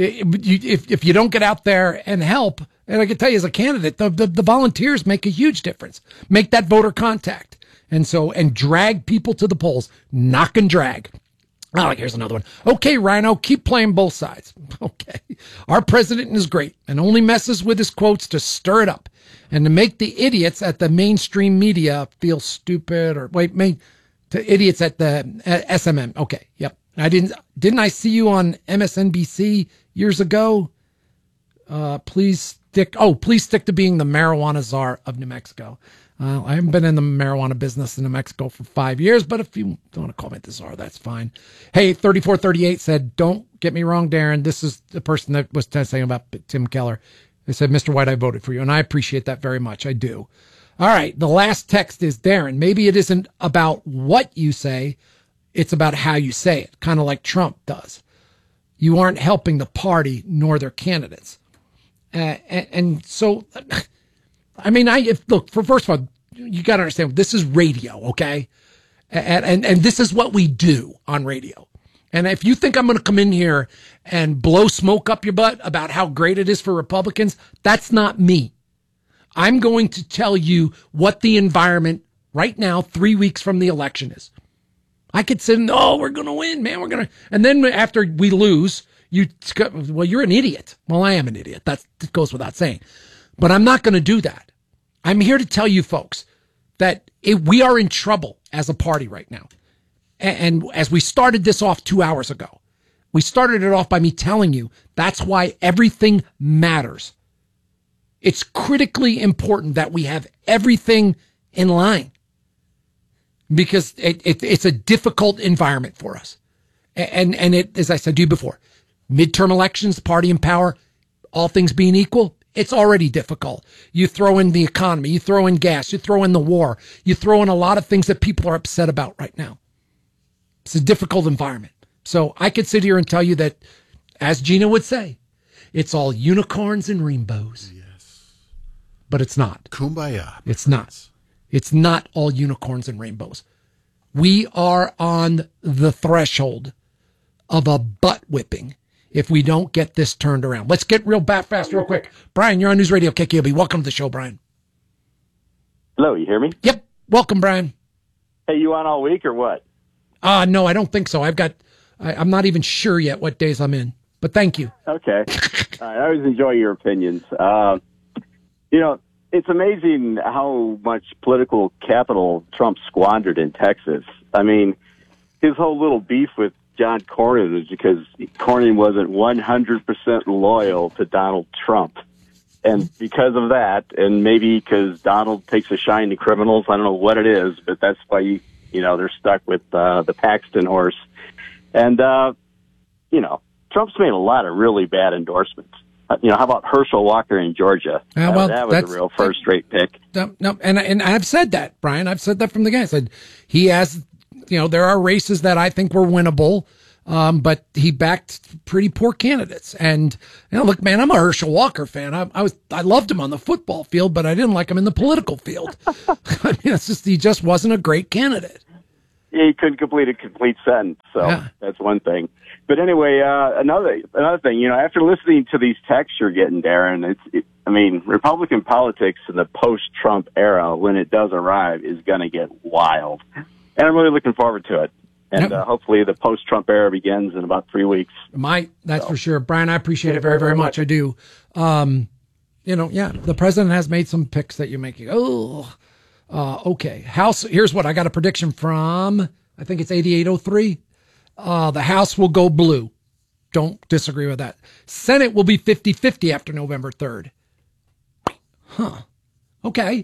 If you don't get out there and help, and I can tell you as a candidate, the volunteers make a huge difference. Make that voter contact. And drag people to the polls. Knock and drag. Oh, here's another one. Okay, Rhino, keep playing both sides. Okay. Our president is great and only messes with his quotes to stir it up and to make the idiots at the mainstream media feel stupid to idiots at the SMM. Okay. Yep. Didn't I see you on MSNBC years ago? Please stick to being the marijuana czar of New Mexico. I haven't been in the marijuana business in New Mexico for 5 years, but if you don't want to call me the czar, that's fine. Hey, 3438 said, don't get me wrong, Darren. This is the person that was saying about Tim Keller. They said, Mr. White, I voted for you. And I appreciate that very much. I do. All right. The last text is, Darren, maybe it isn't about what you say. It's about how you say it, kind of like Trump does. You aren't helping the party nor their candidates. And so, I mean, first of all, you got to understand, this is radio, okay? And this is what we do on radio. And if you think I'm going to come in here and blow smoke up your butt about how great it is for Republicans, that's not me. I'm going to tell you what the environment right now, 3 weeks from the election is. I could say, no, we're going to win, man. And then after we lose, you're an idiot. Well, I am an idiot. That goes without saying. But I'm not going to do that. I'm here to tell you folks that we are in trouble as a party right now. And as we started this off 2 hours ago, we started it off by me telling you that's why everything matters. It's critically important that we have everything in line because it's a difficult environment for us. And it, as I said to you before, midterm elections, party in power, all things being equal, it's already difficult. You throw in the economy, you throw in gas, you throw in the war, you throw in a lot of things that people are upset about right now. It's a difficult environment. So I could sit here and tell you that, as Gina would say, it's all unicorns and rainbows. Yes. But it's not. Kumbaya. It's not. It's not all unicorns and rainbows. We are on the threshold of a butt whipping if we don't get this turned around. Let's get real fast, real quick. Brian, you're on News Radio KKOB. Welcome to the show, Brian. Hello, you hear me? Yep. Welcome, Brian. Hey, you on all week or what? No, I don't think so. I'm not even sure yet what days I'm in, but thank you. Okay. I always enjoy your opinions. It's amazing how much political capital Trump squandered in Texas. I mean, his whole little beef with John Cornyn was because Cornyn wasn't 100% loyal to Donald Trump. And because of that, and maybe because Donald takes a shine to criminals, I don't know what it is, but that's why, they're stuck with the Paxton horse. And, Trump's made a lot of really bad endorsements. how about Herschel Walker in Georgia? That was a real first-rate pick. No, and I've said that, Brian. I've said that from the get. I said he has, there are races that I think were winnable, but he backed pretty poor candidates. And look, man, I'm a Herschel Walker fan. I loved him on the football field, but I didn't like him in the political field. I mean, he just wasn't a great candidate. Yeah, he couldn't complete a complete sentence, so that's one thing. But anyway, another thing, after listening to these texts you're getting, Darren, Republican politics in the post-Trump era, when it does arrive, is going to get wild. And I'm really looking forward to it. And hopefully the post-Trump era begins in about 3 weeks. That's for sure. Brian, I appreciate it very, very much. I do. The president has made some picks that you make you go, okay. House, here's what I got a prediction from, I think it's 8803. The House will go blue. Don't disagree with that. Senate will be 50-50 after November 3rd. Huh. Okay.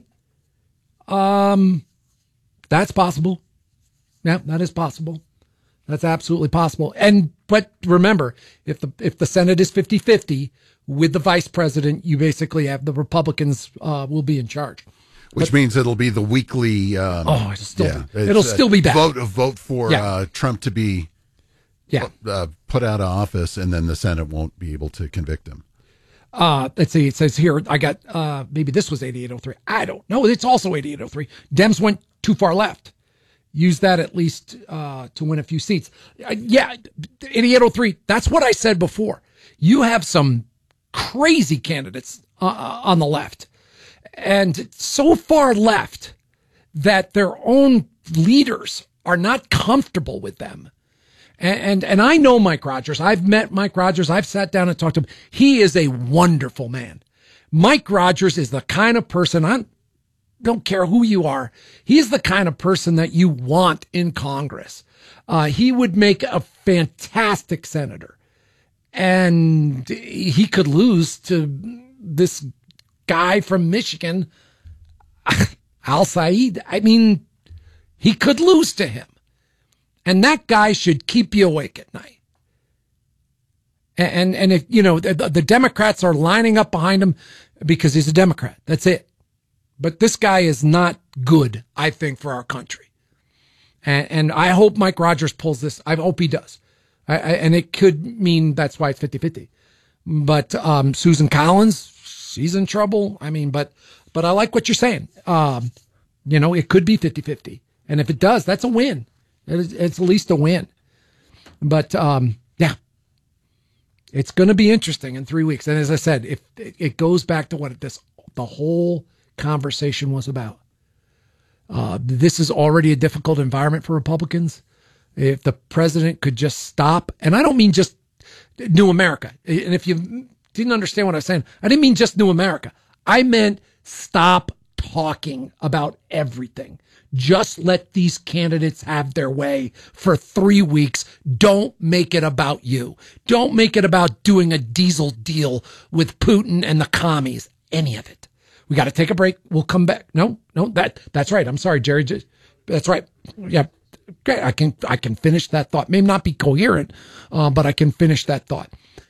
That's possible. Yeah, that is possible. That's absolutely possible. But remember, if the Senate is 50-50 with the vice president, you basically have the Republicans will be in charge. Which means it'll be the weekly. It'll still be bad. Vote for Trump to be put out of office, and then the Senate won't be able to convict him. Let's see. It says here, I got maybe this was 8803. I don't know. It's also 8803. Dems went too far left. Use that at least to win a few seats. 8803. That's what I said before. You have some crazy candidates on the left. And so far left that their own leaders are not comfortable with them. And I know Mike Rogers. I've met Mike Rogers. I've sat down and talked to him. He is a wonderful man. Mike Rogers is the kind of person, I don't care who you are, he's the kind of person that you want in Congress. He would make a fantastic senator. And he could lose to this guy from Michigan, Al Said. I mean, he could lose to him. And that guy should keep you awake at night. And if, the Democrats are lining up behind him because he's a Democrat. That's it. But this guy is not good, I think, for our country. And I hope Mike Rogers pulls this. I hope he does. And it could mean that's why it's 50-50. But Susan Collins, she's in trouble. I mean, but I like what you're saying. It could be 50-50. And if it does, that's a win. It's at least a win. But, it's going to be interesting in 3 weeks. And as I said, if it goes back to what the whole conversation was about. This is already a difficult environment for Republicans. If the president could just stop, and I don't mean just New America. And if you didn't understand what I was saying, I didn't mean just New America. I meant stop talking about everything. Just let these candidates have their way for 3 weeks. Don't make it about you. Don't make it about doing a diesel deal with Putin and the commies. Any of it. We got to take a break. We'll come back. No, that's right. I'm sorry, Jerry. That's right. Yeah. Okay. I can finish that thought. May not be coherent, but I can finish that thought.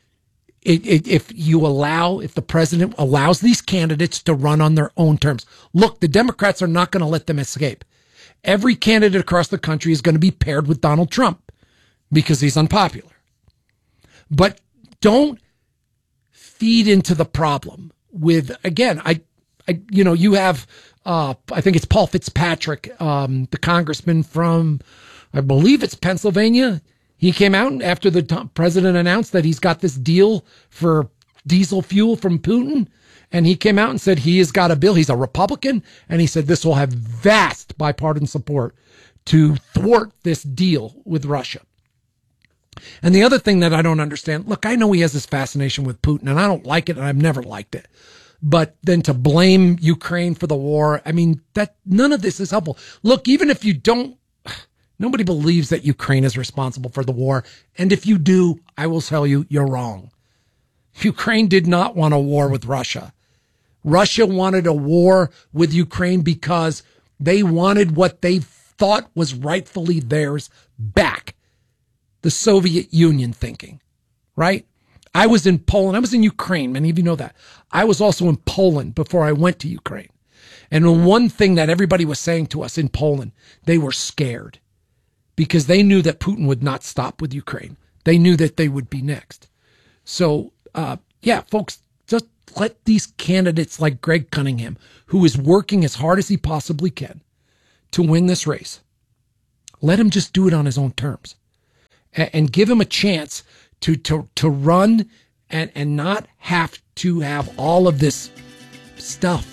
If the president allows these candidates to run on their own terms, look, the Democrats are not going to let them escape. Every candidate across the country is going to be paired with Donald Trump because he's unpopular. But don't feed into the problem with, again, you have, I think it's Paul Fitzpatrick, the congressman from, I believe it's Pennsylvania. He came out after the president announced that he's got this deal for diesel fuel from Putin. And he came out and said he has got a bill. He's a Republican. And he said this will have vast bipartisan support to thwart this deal with Russia. And the other thing that I don't understand, look, I know he has this fascination with Putin and I don't like it and I've never liked it. But then to blame Ukraine for the war, I mean, none of this is helpful. Look, even if you don't, nobody believes that Ukraine is responsible for the war. And if you do, I will tell you, you're wrong. Ukraine did not want a war with Russia. Russia wanted a war with Ukraine because they wanted what they thought was rightfully theirs back. The Soviet Union thinking, right? I was in Poland. I was in Ukraine. Many of you know that. I was also in Poland before I went to Ukraine. And the one thing that everybody was saying to us in Poland, they were scared because they knew that Putin would not stop with Ukraine. They knew that they would be next. So, yeah, folks, just let these candidates like Greg Cunningham, who is working as hard as he possibly can to win this race, let him just do it on his own terms and give him a chance to run and not have to have all of this stuff.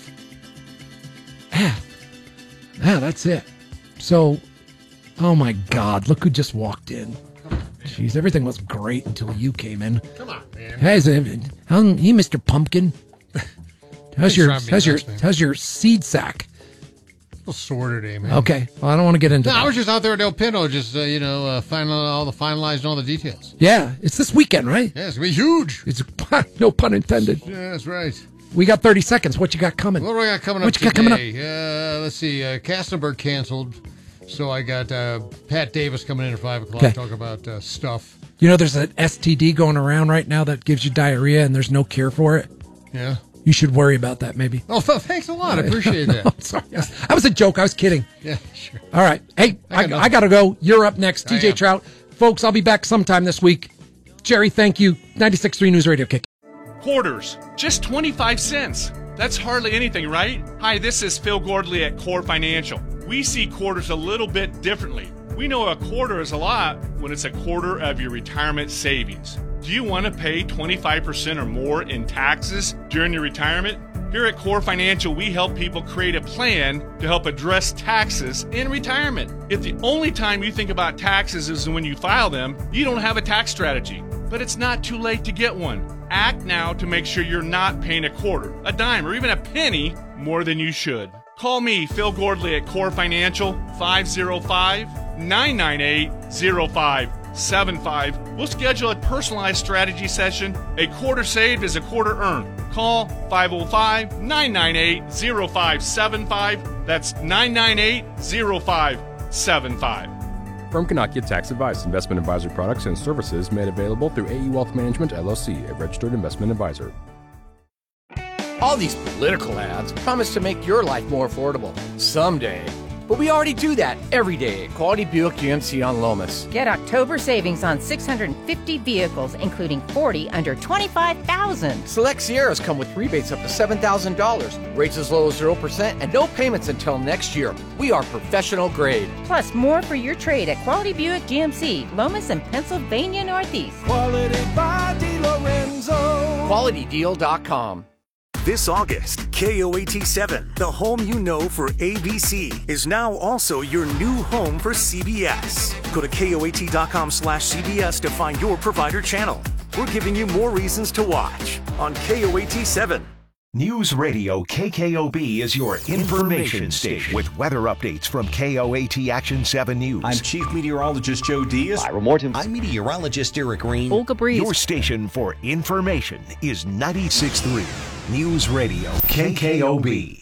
Yeah, that's it. So, oh my God, look who just walked in. Jeez, everything was great until you came in. Come on, man. Hey, Mr. Pumpkin. How's your seed sack? A little sore today, man. Okay, well, I don't want to get into that. I was just out there at El Pinto, just finalizing all the details. Yeah, it's this weekend, right? Yeah, it's gonna be huge. It's no pun intended. Yeah, that's right. We got 30 seconds. What you got coming? What do I got coming up What you today? got coming up? Let's see. Castenberg canceled, so I got Pat Davis coming in at 5 o'clock. Okay. Talk about stuff. You know, there's an STD going around right now that gives you diarrhea, and there's no cure for it. Yeah. You should worry about that, maybe. Oh, thanks a lot. I appreciate that. I'm sorry. That was a joke. I was kidding. Yeah, sure. All right. Hey, I got to go. You're up next. TJ Trout. Folks, I'll be back sometime this week. Jerry, thank you. 96.3 News Radio Kick. Quarters, just 25 cents. That's hardly anything, right? Hi, this is Phil Gordley at Core Financial. We see quarters a little bit differently. We know a quarter is a lot when it's a quarter of your retirement savings. Do you want to pay 25% or more in taxes during your retirement? Here at Core Financial, we help people create a plan to help address taxes in retirement. If the only time you think about taxes is when you file them, you don't have a tax strategy. But it's not too late to get one. Act now to make sure you're not paying a quarter, a dime, or even a penny more than you should. Call me, Phil Gordley at Core Financial, 505-998-0575. We'll schedule a personalized strategy session. A quarter saved is a quarter earned. Call 505-998-0575. That's 998-0575. Firm cannot get tax advice. Investment advisory products and services made available through AE Wealth Management, LLC, a registered investment advisor. All these political ads promise to make your life more affordable. Someday. But we already do that every day at Quality Buick GMC on Lomas. Get October savings on 650 vehicles, including 40 under $25,000. Select Sierras come with rebates up to $7,000. Rates as low as 0% and no payments until next year. We are professional grade. Plus, more for your trade at Quality Buick GMC, Lomas and Pennsylvania Northeast. Quality by DeLorenzo. QualityDeal.com. This August, KOAT7, the home you know for ABC, is now also your new home for CBS. Go to KOAT.com/CBS to find your provider channel. We're giving you more reasons to watch on KOAT7. News Radio KKOB is your information station with weather updates from KOAT Action 7 News. I'm Chief Meteorologist Joe Diaz. Ira Morton. I'm Meteorologist Eric Green. Olga Breeze. Your station for information is 96.3 News Radio KKOB.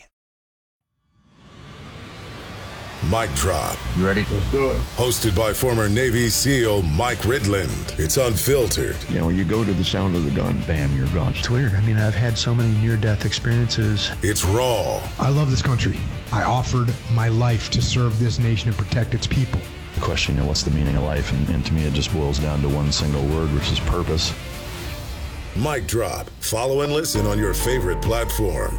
Mic Drop. You ready? Let's do it. Hosted by former Navy SEAL Mike Ridland. It's unfiltered. You know, when you go to the sound of the gun, bam, you're gone. It's weird. I mean, I've had so many near-death experiences. It's raw. I love this country. I offered my life to serve this nation and protect its people. The question, what's the meaning of life? And to me, it just boils down to one single word, which is purpose. Mic Drop. Follow and listen on your favorite platform.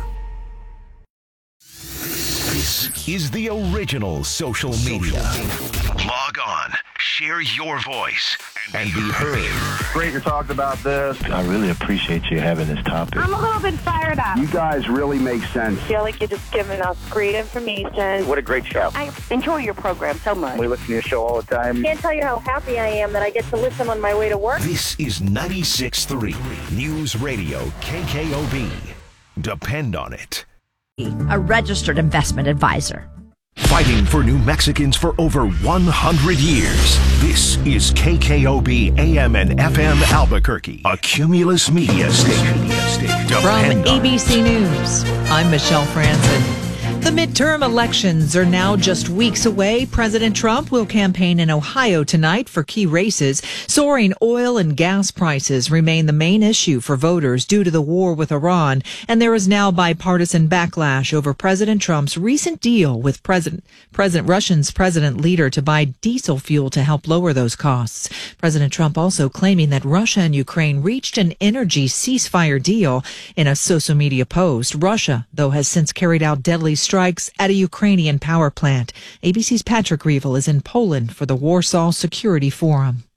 This is the original social media. Log on, share your voice, and be heard. Great to talk about this. I really appreciate you having this topic. I'm a little bit fired up. You guys really make sense. I feel like you're just giving us great information. What a great show. I enjoy your program so much. We listen to your show all the time. Can't tell you how happy I am that I get to listen on my way to work. This is 96.3 News Radio KKOB. Depend on it. A registered investment advisor. Fighting for New Mexicans for over 100 years. This is KKOB AM and FM Albuquerque, a Cumulus Media station. From ABC News, I'm Michelle Franzen. The midterm elections are now just weeks away. President Trump will campaign in Ohio tonight for key races. Soaring oil and gas prices remain the main issue for voters due to the war with Iran, and there is now bipartisan backlash over President Trump's recent deal with Russia's president leader to buy diesel fuel to help lower those costs. President Trump also claiming that Russia and Ukraine reached an energy ceasefire deal in a social media post. Russia, though, has since carried out deadly strikes at a Ukrainian power plant. ABC's Patrick Reevell is in Poland for the Warsaw Security Forum.